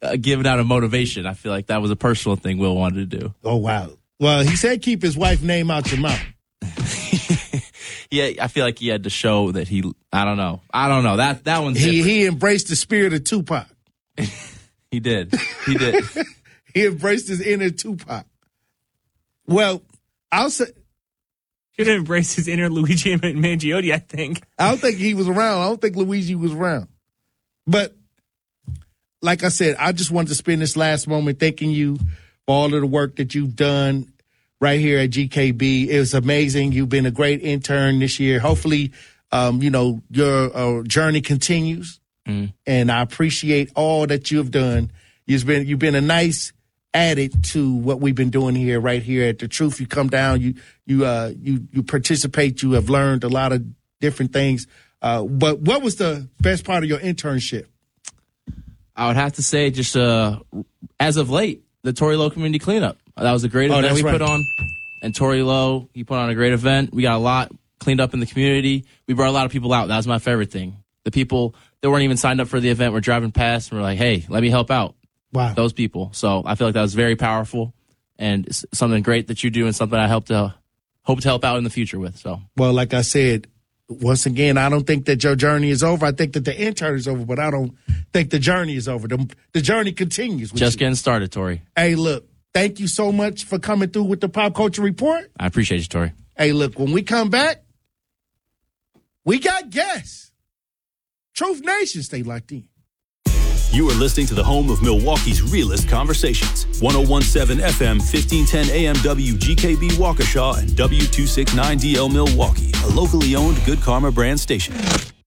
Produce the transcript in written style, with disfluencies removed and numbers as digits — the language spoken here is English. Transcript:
giving out a motivation. I feel like that was a personal thing Will wanted to do. Oh, wow. Well, he said keep his wife's name out your mouth. Yeah, I feel like he had to show that I don't know. That one's he embraced the spirit of Tupac. He did. He embraced his inner Tupac. Well, I'll say... Should have embraced his inner Luigi Mangione, I think. I don't think he was around. I don't think Luigi was around. But like I said, I just wanted to spend this last moment thanking you for all of the work that you've done right here at GKB. It was amazing. You've been a great intern this year. Hopefully, your journey continues. And I appreciate all that you've done. You've been a nice added to what we've been doing right here at The Truth. You come down, you participate. You have learned a lot of different things. But what was the best part of your internship? I would have to say just as of late, the Tory Lowe Community Cleanup. That was a great event we put on. And Tory Lowe, he put on a great event. We got a lot cleaned up in the community. We brought a lot of people out. That was my favorite thing. The people that weren't even signed up for the event were driving past and were like, hey, let me help out. Wow. Those people. So I feel like that was very powerful and it's something great that you do and something I hope to help out in the future with. So, well, like I said, once again, I don't think that your journey is over. I think that the intern is over, but I don't think the journey is over. The journey continues. Just getting started, Tori. Hey, look, thank you so much for coming through with the Pop Culture Report. I appreciate you, Tori. Hey, look, when we come back, we got guests. Truth Nation, stay locked in. You are listening to the home of Milwaukee's realest conversations. 101.7 FM, 1510 AM WGKB Waukesha and W269DL Milwaukee, a locally owned Good Karma brand station.